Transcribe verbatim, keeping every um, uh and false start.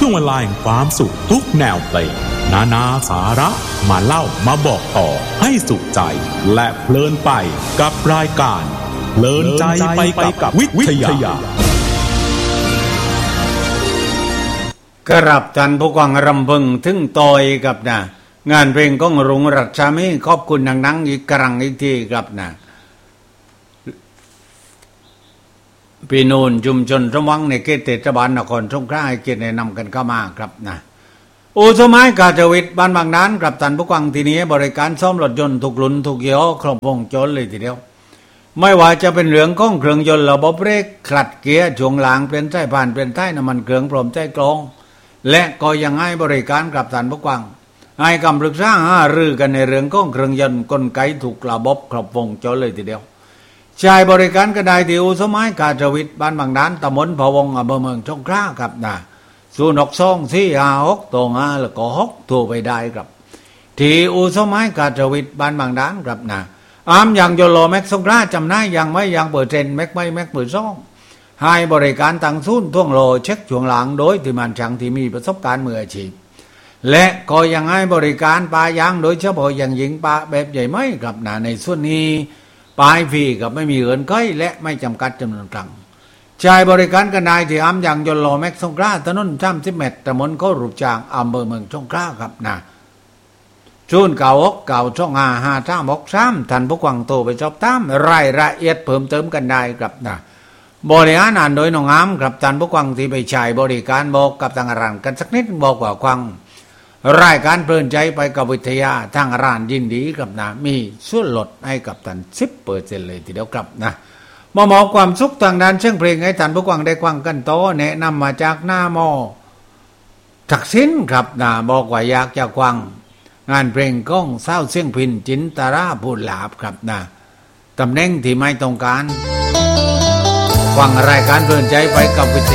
ช่วงเวลาแห่งความสุขทุกแนวเพลงนานาสาระมาเล่ามาบอกต่อให้สุขใจและเพลินไปกับรายการเพลินใจไปกับวิทยากรับท่านผู้ฟังรำพึงถึงตอยกับนะงานเพลงของรุ่งรัชมีขอบคุณนังๆอีกครั้งอีกทีครับนะพี่นูนชุมชนสมหวังในเขตเทศบาลนครสงขลาให้เกียรติแนะนำกันเข้ามาครับนะอู่สมัยกาจวิทย์บ้านบางนั้นกับท่านผู้ฟังทีนี้บริการซ่อมรถยนต์ทุกรุ่นทุกยี่ห้อครบวงจรเลยทีเดียวไม่ว่าจะเป็นเรื่องของเครื่องยนต์ระบบเบรกคลัตช์เกียร์ช่วงหลังเปลี่ยนสายพานเปลี่ยนท้ายน้ำมันเครื่องพร้อมใจกรองและก็ยังให้บริการกับท่านผู้ฟังให้คำปรึกษาหารือกันในเรื่องของเครื่องยนต์กลไกถูกระบบครบวงจรเลยทีเดียวใช้บริการก็ได้ที่อู่สมัยกาจวิทย์บ้านบางนั้นตำบลพะวงอำเภอเมืองสงขลาครับนะศูนย์หกสองสี่ห้าหกตรงห้าแล้วก็หกโทรไปได้ครับที่อู่สมัยกาจวิทย์บ้านบางนั้นครับนะอามอย่างโยโลแม็กสงขลาจำได้ยังไม่ยังเปิดเทรนแม็กไม่แม็กเปิดซ่องให้บริการตั้งศูนย์ท่วงโลเช็คช่วงหลังโดยที่มันช่างที่มีประสบการณ์มืออาชีพและก็ยังให้บริการปลายางโดยเฉพาะอย่างยิ่งปลาแบบใหญ่ไม่ครับนะในส่วนนี้ปลายฟรีกับไม่มีเงินใกล้และไม่จำกัดจำนวนครั้งใช้บริการกันได้ที่อามอย่างโยโลแม็กสงขลาถนนสามสิบเมตรตำบลเขารูปจางอำเภอเมืองสงขลาครับนะศูนย์เก่าหกเก่าช่องห้าห้าสามหกสามท่านผู้ฟังโทรไปสอบถามรายละเอียดเพิ่มเติมกันได้ครับนะบริหารอ่านโดยน้องอ้ำครับท่านผู้ฟังที่ไปใช้บริการบอกกับทางร้านกันสักนิดบอกว่าฟังรายการเพลินใจไปกับวิทยาทางร้านยินดีครับนะมีส่วนลดให้กับท่าน สิบเปอร์เซ็นต์ เลยทีเดียวครับนะมามอบความสุขทางด้านเสียงเพลงให้ท่านผู้ฟังได้ฟังกันต่อแนะนำมาจากหน้ามอทักษิณครับนะบอกว่าอยากจะฟังงานเพลงก้องเศร้าเสียงพินจินตราพูดหลาบครับนะตำแหน่งที่ไม่ต้องการฟังรายการเพลินใจไปกับวิท